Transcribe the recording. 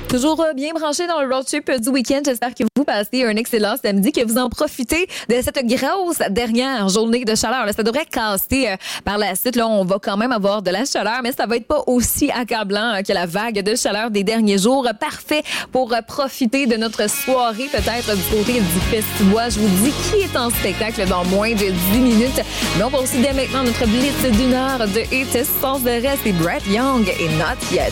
Toujours bien branché dans le road trip du week-end. J'espère que vous passez un excellent samedi, que vous en profitez de cette grosse dernière journée de chaleur. Là, ça devrait casser par la suite. Là, on va quand même avoir de la chaleur, mais ça va être pas aussi accablant que la vague de chaleur des derniers jours. Parfait pour profiter de notre soirée, peut-être du côté du festival. Je vous dis qui est en spectacle dans moins de 10 minutes. Mais on va aussi dès maintenant notre blitz d'une heure de hits sans de reste. Et Brett Young et Not Yet.